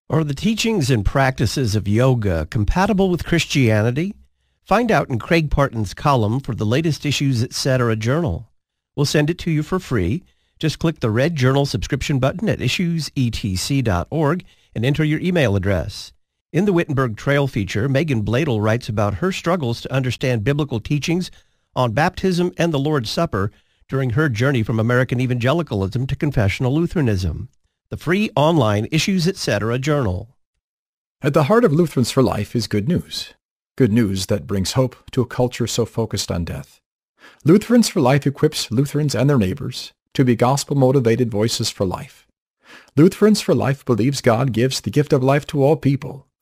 Are the teachings and practices of yoga compatible with Christianity? Find out in Craig Parton's column for the latest Issues Etc. journal. We'll send it to you for free. Just click the red journal subscription button at issuesetc.org and enter your email address. In the Wittenberg Trail feature, Megan Bladel writes about her struggles to understand biblical teachings on baptism and the Lord's Supper during her journey from American evangelicalism to confessional Lutheranism. The free online Issues Etc. journal. At the heart of Lutherans for Life is good news. Good news that brings hope to a culture so focused on death. Lutherans for Life equips Lutherans and their neighbors to be gospel-motivated voices for life. Lutherans for Life believes God gives the gift of life to all people,